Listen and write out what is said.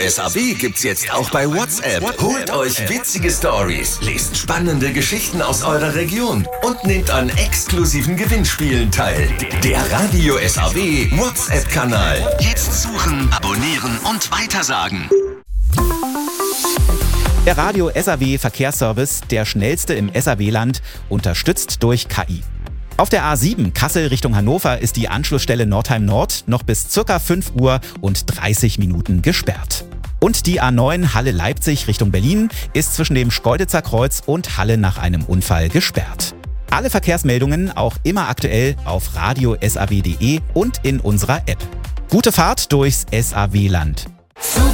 SAW gibt's jetzt auch bei WhatsApp. Holt euch witzige Stories, lest spannende Geschichten aus eurer Region und nehmt an exklusiven Gewinnspielen teil. Der Radio SAW WhatsApp-Kanal. Jetzt suchen, abonnieren und weitersagen. Der Radio SAW Verkehrsservice, der schnellste im SAW-Land, unterstützt durch KI. Auf der A7 Kassel Richtung Hannover ist die Anschlussstelle Nordheim Nord noch bis ca. 5 Uhr und 30 Minuten gesperrt. Und die A9 Halle-Leipzig Richtung Berlin ist zwischen dem Schkeuditzer Kreuz und Halle nach einem Unfall gesperrt. Alle Verkehrsmeldungen auch immer aktuell auf radiosaw.de und in unserer App. Gute Fahrt durchs SAW-Land.